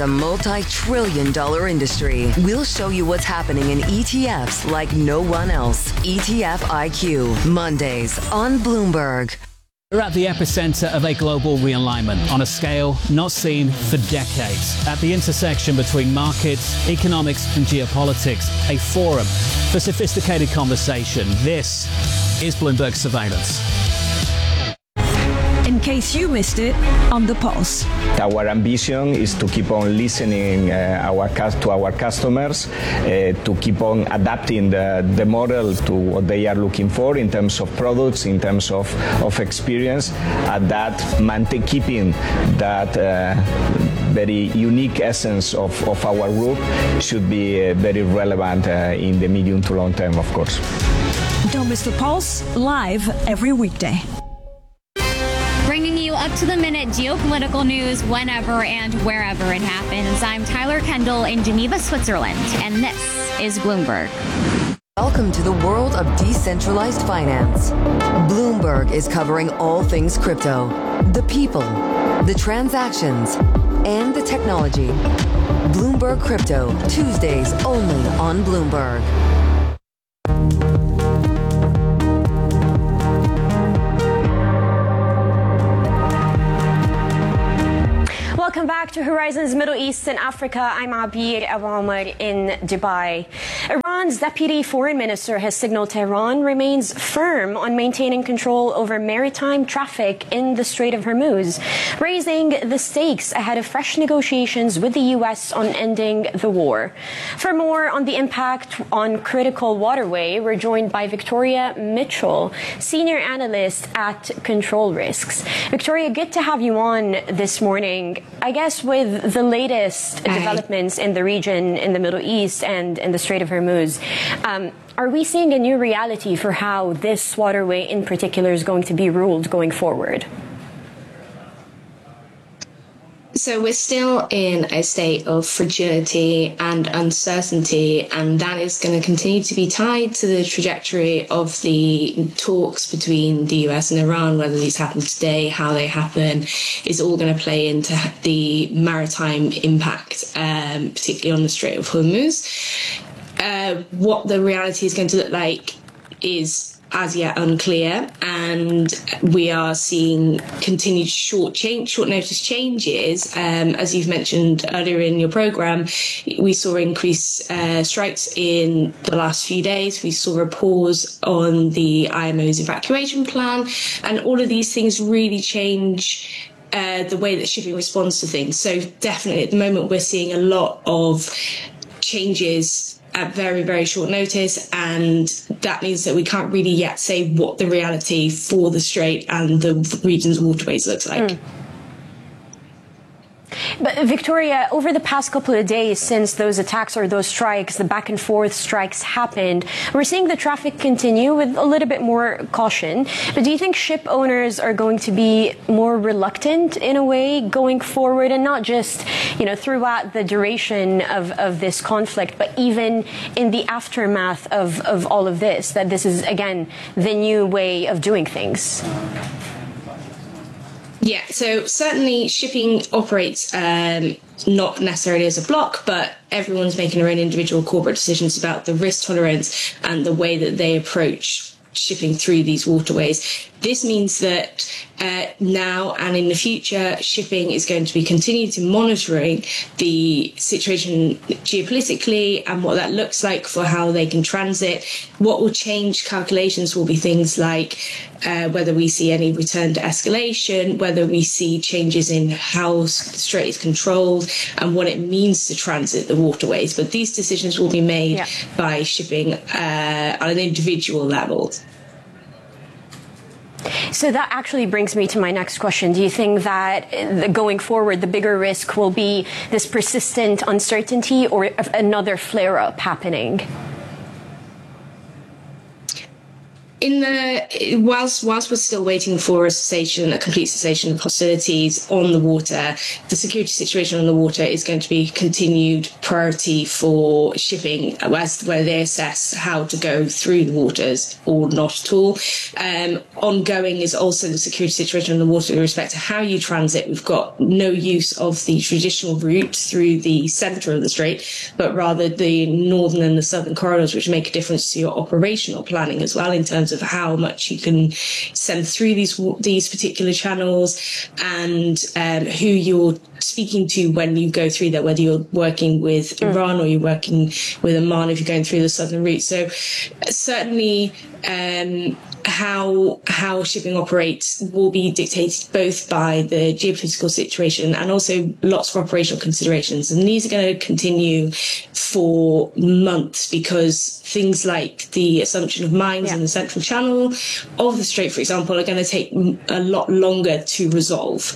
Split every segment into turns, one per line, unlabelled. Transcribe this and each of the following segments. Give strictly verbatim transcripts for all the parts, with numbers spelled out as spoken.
The multi-trillion dollar industry. We'll show you what's happening in E T Fs like no one else. E T F I Q, Mondays on Bloomberg.
We're at the epicenter of a global realignment on a scale not seen for decades. At the intersection between markets, economics and geopolitics, a forum for sophisticated conversation. This is Bloomberg Surveillance.
In case you missed it, on the Pulse.
Our ambition is to keep on listening uh, our to our customers, uh, to keep on adapting the, the model to what they are looking for in terms of products, in terms of, of experience, and that maintain, keeping that uh, very unique essence of, of our group should be uh, very relevant uh, in the medium to long term, of course.
Don't miss the Pulse, live every weekday.
Bringing you up-to-the-minute geopolitical news whenever and wherever it happens. I'm Tyler Kendall in Geneva, Switzerland, and this is Bloomberg.
Welcome to the world of decentralized finance. Bloomberg is covering all things crypto, the people, the transactions, and the technology. Bloomberg Crypto, Tuesdays only on Bloomberg.
Welcome back to Horizons Middle East and Africa. I'm Abir Awamir in Dubai. Iran's deputy foreign minister has signaled Tehran remains firm on maintaining control over maritime traffic in the Strait of Hormuz, raising the stakes ahead of fresh negotiations with the U S on ending the war. For more on the impact on critical waterway, we're joined by Victoria Mitchell, senior analyst at Control Risks. Victoria, good to have you on this morning. I guess with the latest Hi. developments in the region, in the Middle East and in the Strait of Hormuz, um, are we seeing a new reality for how this waterway in particular is going to be ruled going forward?
So we're still in a state of fragility and uncertainty, and that is going to continue to be tied to the trajectory of the talks between the U S and Iran. Whether these happen today, how they happen, is all going to play into the maritime impact, um, particularly on the Strait of Hormuz. Uh, what the reality is going to look like is as yet unclear, and we are seeing continued short change, short notice changes. Um, as you've mentioned earlier in your program, we saw increased uh, strikes in the last few days. We saw a pause on the I M O's evacuation plan, and all of these things really change uh, the way that shipping responds to things. So definitely at the moment we're seeing a lot of changes at very, very short notice, and that means that we can't really yet say what the reality for the Strait and the region's waterways looks like. Mm.
But Victoria, over the past couple of days since those attacks or those strikes, the back and forth strikes happened, we're seeing the traffic continue with a little bit more caution. But do you think ship owners are going to be more reluctant in a way going forward, and not just, you know, throughout the duration of, of this conflict, but even in the aftermath of, of all of this, that this is, again, the new way of doing things?
Yeah, so certainly shipping operates um, not necessarily as a block, but everyone's making their own individual corporate decisions about the risk tolerance and the way that they approach shipping through these waterways. This means that uh, now and in the future, shipping is going to be continuing to monitoring the situation geopolitically and what that looks like for how they can transit. What will change calculations will be things like uh, whether we see any return to escalation, whether we see changes in how the strait is controlled and what it means to transit the waterways. But these decisions will be made yeah. by shipping uh, on an individual level.
So that actually brings me to my next question. Do you think that going forward, the bigger risk will be this persistent uncertainty or another flare-up happening?
In the whilst whilst we're still waiting for a cessation, a complete cessation of hostilities on the water, the security situation on the water is going to be continued priority for shipping, as where they assess how to go through the waters or not at all. Um, ongoing is also the security situation on the water with respect to how you transit. We've got no use of the traditional route through the centre of the strait, but rather the northern and the southern corridors, which make a difference to your operational planning as well in terms of how much you can send through these these particular channels, and um, who you're speaking to when you go through there, whether you're working with mm. Iran or you're working with Oman if you're going through the southern route. So certainly um, how how shipping operates will be dictated both by the geopolitical situation and also lots of operational considerations. And these are going to continue for months because things like the assumption of mines yeah. in the central channel of the strait, for example, are going to take a lot longer to resolve.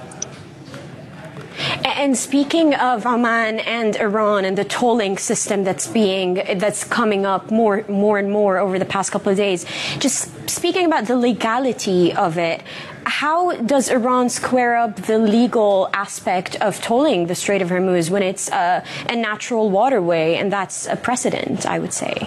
And speaking of Oman and Iran and the tolling system that's being that's coming up more more and more over the past couple of days, just speaking about the legality of it, how does Iran square up the legal aspect of tolling the Strait of Hormuz when it's a, a natural waterway, and that's a precedent, I would say?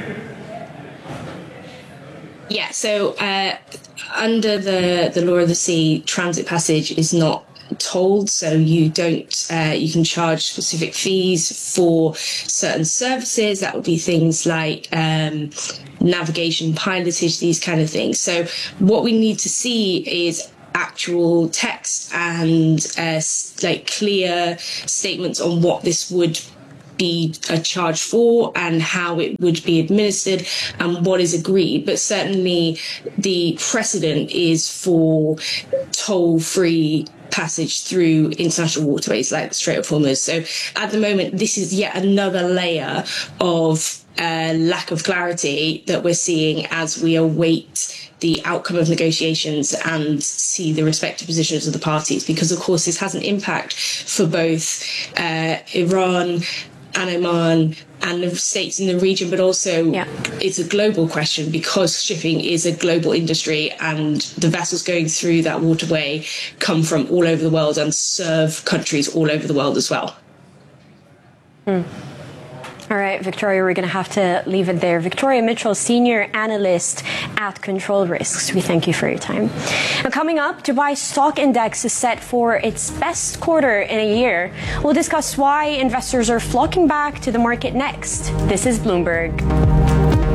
Yeah, so uh, under the, the law of the sea, transit passage is not tolled, so you don't uh, you can charge specific fees for certain services. That would be things like um, navigation, pilotage, these kind of things. So what we need to see is actual text and uh, like clear statements on what this would be a charge for and how it would be administered and what is agreed. But certainly the precedent is for toll-free passage through international waterways like the Strait of Hormuz. So at the moment, this is yet another layer of uh, lack of clarity that we're seeing as we await the outcome of negotiations and see the respective positions of the parties, because of course this has an impact for both uh, Iran and Oman and the states in the region, but also yeah. it's a global question because shipping is a global industry and the vessels going through that waterway come from all over the world and serve countries all over the world as well.
Mm. All right, Victoria, we're going to have to leave it there. Victoria Mitchell, Senior Analyst at Control Risks. We thank you for your time. Now, coming up, Dubai Stock Index is set for its best quarter in a year. We'll discuss why investors are flocking back to the market next. This is Bloomberg.